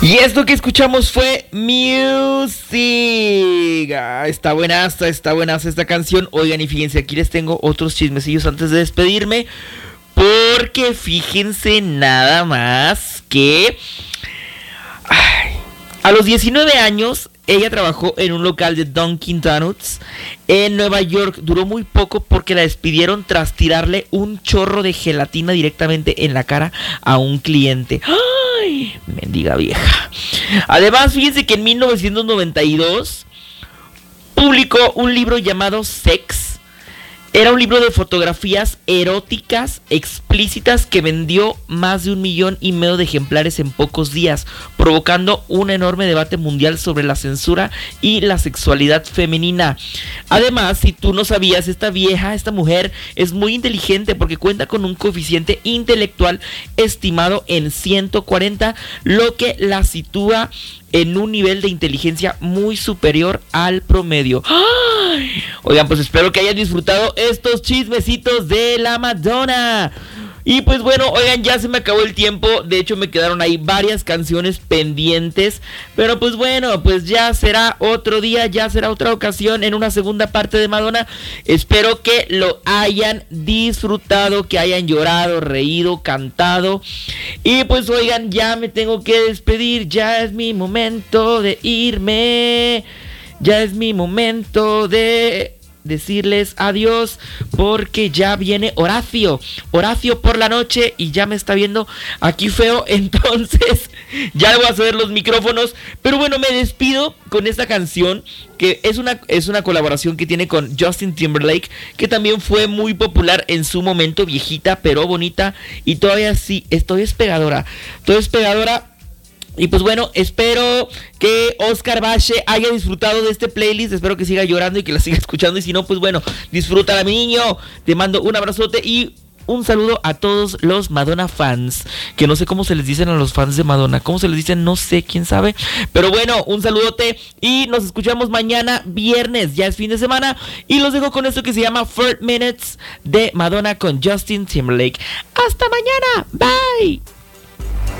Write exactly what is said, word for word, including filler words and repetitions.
Y esto que escuchamos fue Music. Ah, está buenaza, está buenaza esta canción. Oigan, y fíjense, aquí les tengo otros chismecillos antes de despedirme. Porque fíjense nada más que... Ay, a los diecinueve años, ella trabajó en un local de Dunkin' Donuts en Nueva York. Duró muy poco porque la despidieron tras tirarle un chorro de gelatina directamente en la cara a un cliente. ¡Ay! Mendiga vieja. Además, fíjense que en mil novecientos noventa y dos publicó un libro llamado Sex. Era un libro de fotografías eróticas explícitas que vendió más de un millón y medio de ejemplares en pocos días, provocando un enorme debate mundial sobre la censura y la sexualidad femenina. Además, si tú no sabías, esta vieja, esta mujer es muy inteligente porque cuenta con un coeficiente intelectual estimado en ciento cuarenta, lo que la sitúa en un nivel de inteligencia muy superior al promedio. ¡Ay! Oigan, pues espero que hayan disfrutado estos chismecitos de la Madonna. Y pues bueno, oigan, ya se me acabó el tiempo. De hecho me quedaron ahí varias canciones pendientes. Pero pues bueno, pues ya será otro día, ya será otra ocasión en una segunda parte de Madonna. Espero que lo hayan disfrutado, que hayan llorado, reído, cantado. Y pues oigan, ya me tengo que despedir. Ya es mi momento de irme. Ya es mi momento de... decirles adiós porque ya viene Horacio Horacio por la noche y ya me está viendo aquí feo, entonces ya le voy a ceder los micrófonos. Pero bueno, me despido con esta canción que es una, es una colaboración que tiene con Justin Timberlake, que también fue muy popular en su momento, viejita pero bonita, y todavía sí, estoy espegadora, estoy espegadora. Y pues bueno, espero que Oscar Bache haya disfrutado de este playlist. Espero que siga llorando y que la siga escuchando. Y si no, pues bueno, disfrútala, mi niño. Te mando un abrazote y un saludo a todos los Madonna fans. Que no sé cómo se les dicen a los fans de Madonna. ¿Cómo se les dicen? No sé, quién sabe. Pero bueno, un saludote y nos escuchamos mañana viernes. Ya es fin de semana. Y los dejo con esto que se llama Four Minutes de Madonna con Justin Timberlake. Hasta mañana. Bye.